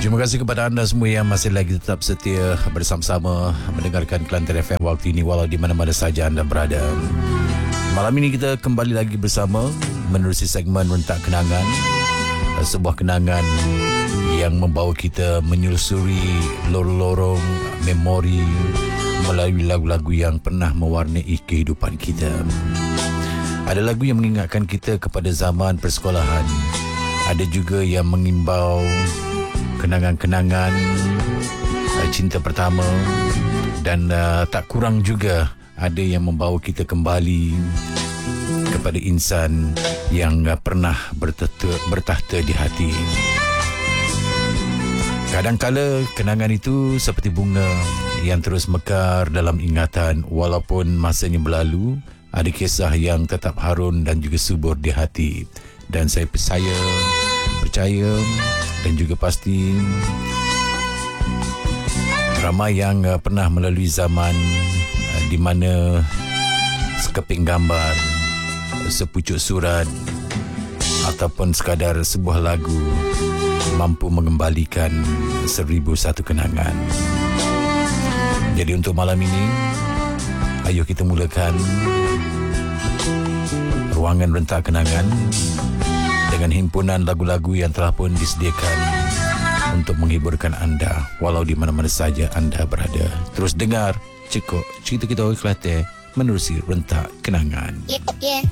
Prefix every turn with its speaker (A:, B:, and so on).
A: Terima kasih kepada anda semua yang masih lagi tetap setia bersama-sama mendengarkan Kelantan FM waktu ini walau di mana-mana saja anda berada. Malam ini kita kembali lagi bersama menerusi segmen Rentak Kenangan, sebuah kenangan yang membawa kita menyusuri lorong-lorong memori melalui lagu-lagu yang pernah mewarnai kehidupan kita. Ada lagu yang mengingatkan kita kepada zaman persekolahan. Ada juga yang mengimbau kenangan-kenangan cinta pertama. Dan tak kurang juga ada yang membawa kita kembali kepada insan yang pernah bertahta di hati. Kadang-kala kenangan itu seperti bunga yang terus mekar dalam ingatan. Walaupun masanya berlalu, ada kisah yang tetap harun dan juga subur di hati. Dan saya percaya dan juga pasti ramai yang pernah melalui zaman di mana sekeping gambar, sepucuk surat ataupun sekadar sebuah lagu mampu mengembalikan 1001 kenangan. Jadi untuk malam ini, ayo kita mulakan ruangan Rentak Kenangan dengan himpunan lagu-lagu yang telah pun disediakan untuk menghiburkan anda walau di mana-mana saja anda berada. Terus dengar Cekok Cerita Kita Orang Kelantan menerusi Rentak Kenangan.